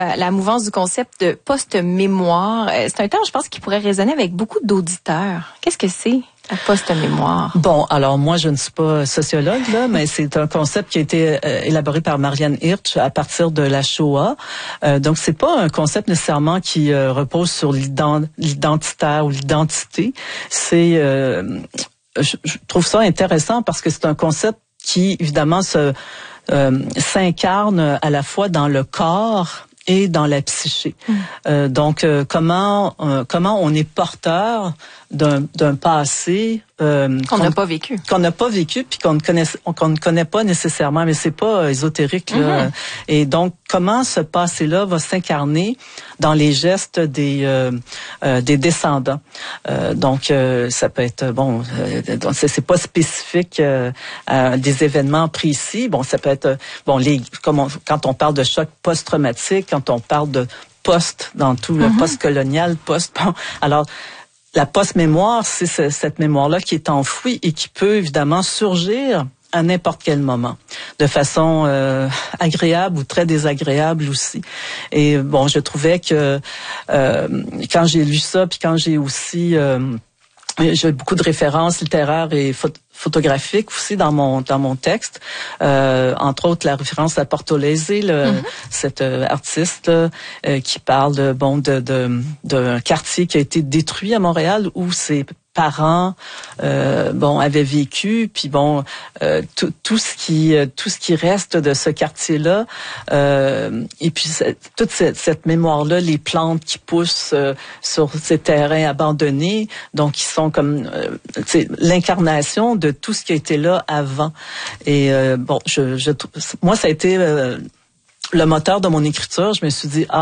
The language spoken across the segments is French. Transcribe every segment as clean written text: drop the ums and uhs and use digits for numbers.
La mouvance du concept de post-mémoire, c'est un terme, je pense, qui pourrait résonner avec beaucoup d'auditeurs. Qu'est-ce que c'est, la post-mémoire? Bon, alors moi, je ne suis pas sociologue, là, mais c'est un concept qui a été élaboré par Marianne Hirsch à partir de la Shoah. Donc, c'est pas un concept nécessairement qui repose sur l'identitaire ou l'identité. C'est, je trouve ça intéressant parce que c'est un concept qui, évidemment, s'incarne à la fois dans le corps et dans la psyché. Donc, comment on est porteur d'un passé qu'on n'a pas vécu, puis qu'on ne connaît pas nécessairement, mais c'est pas ésotérique là. Et donc, comment ce passé-là va s'incarner dans les gestes des descendants. Donc, ça peut être c'est pas spécifique à des événements précis. Bon, ça peut être quand on parle de choc post-traumatique, quand on parle de post dans tout le post-colonial, alors la post-mémoire, c'est cette mémoire-là qui est enfouie et qui peut évidemment surgir à n'importe quel moment, de façon agréable ou très désagréable aussi. Et bon, je trouvais que quand j'ai lu ça, puis quand j'ai aussi j'ai beaucoup de références littéraires et photographiques aussi dans mon texte, entre autres la référence à Portolese, cet artiste qui parle d'un quartier qui a été détruit à Montréal où ses parents avaient vécu, puis tout ce qui reste de ce quartier-là, et puis toute cette mémoire-là, les plantes qui poussent sur ces terrains abandonnés, donc ils sont comme l'incarnation de tout ce qui a été là avant. Et moi ça a été le moteur de mon écriture. Je me suis dit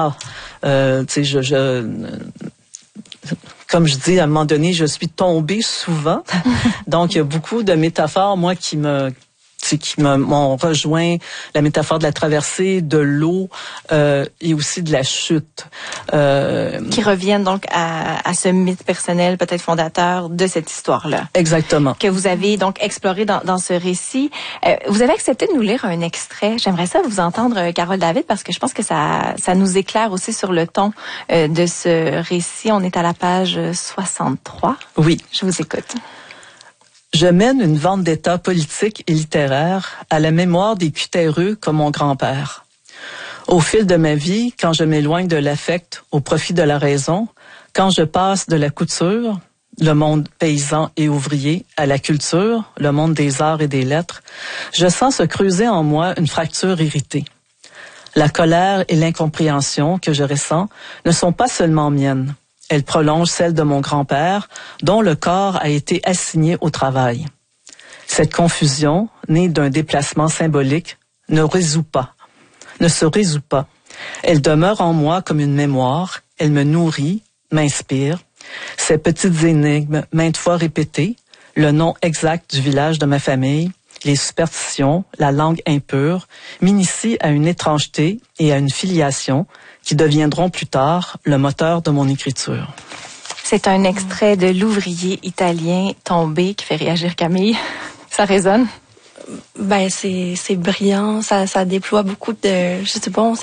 comme je dis, à un moment donné, je suis tombée souvent. Donc, il y a beaucoup de métaphores, moi, qui m'ont rejoint, la métaphore de la traversée, de l'eau et aussi de la chute. Qui reviennent donc à ce mythe personnel, peut-être fondateur de cette histoire-là. Exactement. Que vous avez donc exploré dans ce récit. Vous avez accepté de nous lire un extrait. J'aimerais ça vous entendre, Carole David, parce que je pense que ça nous éclaire aussi sur le ton de ce récit. On est à la page 63. Oui. Je vous écoute. Je mène une vendetta politique et littéraire à la mémoire des cutéreux comme mon grand-père. Au fil de ma vie, quand je m'éloigne de l'affect au profit de la raison, quand je passe de la couture, le monde paysan et ouvrier, à la culture, le monde des arts et des lettres, je sens se creuser en moi une fracture irritée. La colère et l'incompréhension que je ressens ne sont pas seulement miennes. Elle prolonge celle de mon grand-père, dont le corps a été assigné au travail. Cette confusion, née d'un déplacement symbolique, ne se résout pas. Elle demeure en moi comme une mémoire, elle me nourrit, m'inspire. Ces petites énigmes, maintes fois répétées, le nom exact du village de ma famille, les superstitions, la langue impure, m'initient à une étrangeté et à une filiation qui deviendront plus tard le moteur de mon écriture. C'est un extrait de L'ouvrier italien tombé qui fait réagir Camille. Ça résonne? Ben c'est brillant, ça déploie beaucoup de, je sais pas,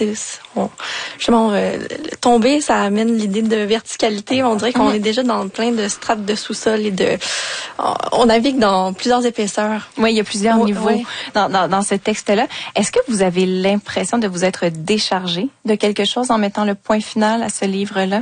tomber, ça amène l'idée de verticalité. On dirait qu'on est déjà dans plein de strates de sous-sol et on navigue dans plusieurs épaisseurs. Oui, il y a plusieurs niveaux dans ce texte-là. Est-ce que vous avez l'impression de vous être déchargé de quelque chose en mettant le point final à ce livre-là?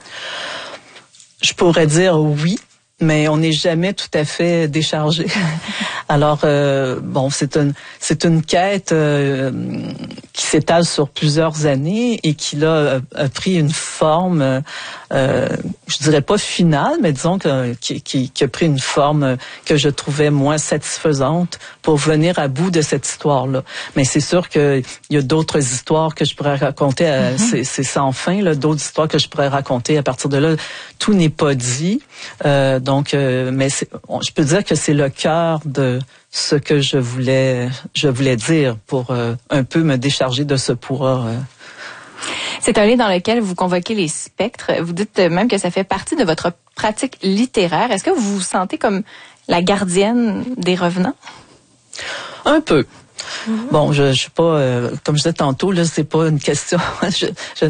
Je pourrais dire oui. Mais on n'est jamais tout à fait déchargé. Alors c'est une quête qui s'étale sur plusieurs années et qui là a pris une forme, je dirais pas finale, mais disons qui a pris une forme que je trouvais moins satisfaisante pour venir à bout de cette histoire-là. Mais c'est sûr que il y a d'autres histoires que je pourrais raconter. C'est sans fin là, d'autres histoires que je pourrais raconter à partir de là. Tout n'est pas dit. Mais je peux dire que c'est le cœur de ce que je voulais dire pour un peu me décharger de ce poids. C'est un livre dans lequel vous convoquez les spectres. Vous dites même que ça fait partie de votre pratique littéraire. Est-ce que vous vous sentez comme la gardienne des revenants? Un peu. Bon, je suis pas, comme je disais tantôt, là, c'est pas une question. je